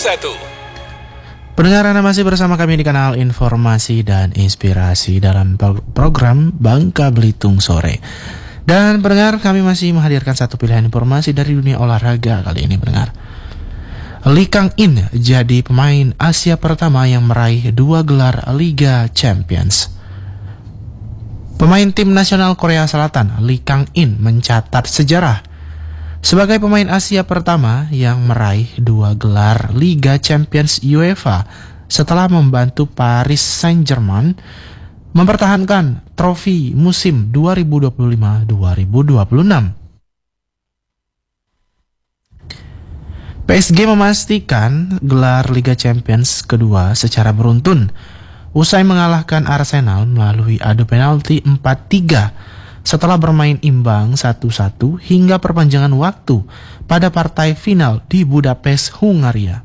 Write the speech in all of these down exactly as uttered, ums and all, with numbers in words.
satu. Pendengar, Anda masih bersama kami di kanal Informasi dan Inspirasi dalam program Bangka Belitung Sore. Dan pendengar, kami masih menghadirkan satu pilihan informasi dari dunia olahraga kali ini, pendengar. Lee Kang-in jadi pemain Asia pertama yang meraih dua gelar Liga Champions. Pemain tim nasional Korea Selatan, Lee Kang-in, mencatat sejarah sebagai pemain Asia pertama yang meraih dua gelar Liga Champions UEFA setelah membantu Paris Saint-Germain mempertahankan trofi musim dua ribu dua puluh lima dua ribu dua puluh enam. P S G memastikan gelar Liga Champions kedua secara beruntun usai mengalahkan Arsenal melalui adu penalti empat tiga setelah bermain imbang satu satu hingga perpanjangan waktu pada partai final di Budapest, Hungaria.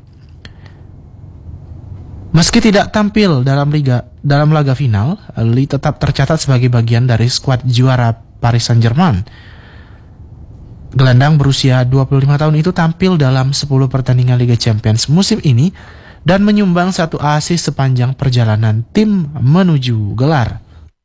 Meski tidak tampil dalam liga dalam laga final, Lee tetap tercatat sebagai bagian dari skuad juara Paris Saint-Germain. Gelandang berusia dua puluh lima tahun itu tampil dalam sepuluh pertandingan Liga Champions musim ini dan menyumbang satu assist sepanjang perjalanan tim menuju gelar.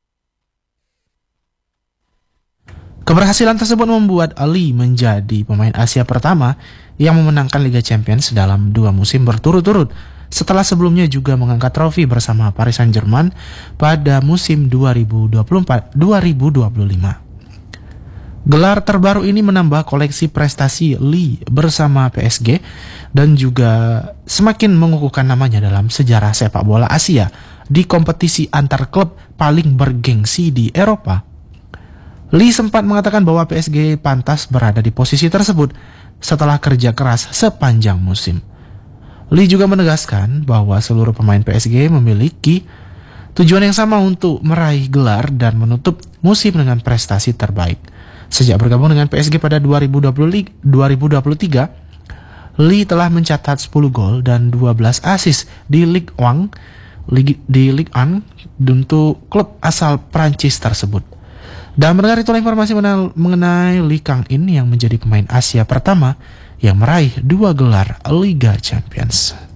Keberhasilan tersebut membuat Lee menjadi pemain Asia pertama yang memenangkan Liga Champions dalam dua musim berturut-turut, setelah sebelumnya juga mengangkat trofi bersama Paris Saint-Germain pada musim dua ribu dua puluh empat dua ribu dua puluh lima. Gelar terbaru ini menambah koleksi prestasi Lee bersama P S G dan juga semakin mengukuhkan namanya dalam sejarah sepak bola Asia di kompetisi antar klub paling bergengsi di Eropa. Lee sempat mengatakan bahwa P S G pantas berada di posisi tersebut setelah kerja keras sepanjang musim. Lee juga menegaskan bahwa seluruh pemain P S G memiliki tujuan yang sama untuk meraih gelar dan menutup musim dengan prestasi terbaik. Sejak bergabung dengan P S G pada dua ribu dua puluh tiga, Lee telah mencatat sepuluh gol dan dua belas assist di Ligue satu di Ligue satu untuk klub asal Prancis tersebut. Dan mendengar itulah informasi mengenai Lee Kang-in yang menjadi pemain Asia pertama yang meraih dua gelar Liga Champions.